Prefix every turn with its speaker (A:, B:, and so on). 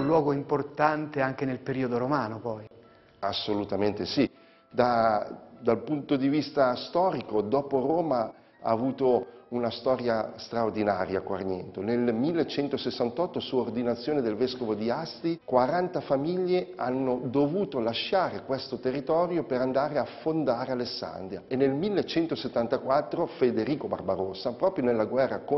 A: luogo importante anche nel periodo romano poi.
B: Assolutamente sì. Dal punto di vista storico, dopo Roma ha avuto una storia straordinaria Quarniento. Nel 1168, su ordinazione del vescovo di Asti, 40 famiglie hanno dovuto lasciare questo territorio per andare a fondare Alessandria, e nel 1174 Federico Barbarossa, proprio nella guerra contro